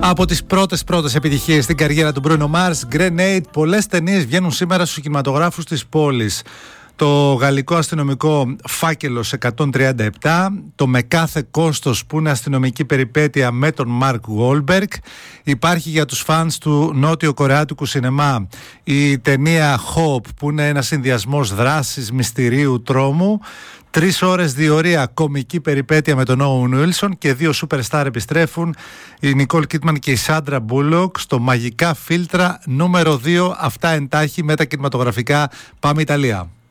Από τις πρώτες επιτυχίες στην καριέρα του Bruno Mars, Grenade, πολλές ταινίες βγαίνουν σήμερα στους κινηματογράφους της πόλης. Το γαλλικό αστυνομικό Φάκελος 137, το Με κάθε κόστος που είναι αστυνομική περιπέτεια με τον Μαρκ Γουόλμπεργκ. Υπάρχει για τους φανς του νότιο κορεάτικου σινεμά η ταινία Hope που είναι ένας συνδυασμός δράσης, μυστηρίου, τρόμου. 3 ώρες διορία κομική περιπέτεια με τον Owen Wilson και 2 superstar επιστρέφουν, η Νικόλ Κίτμαν και η Σάντρα Μπούλοκ στο Μαγικά Φίλτρα νούμερο 2. Αυτά εντάχει με τα κινηματογραφικά. Πάμε Ιταλία.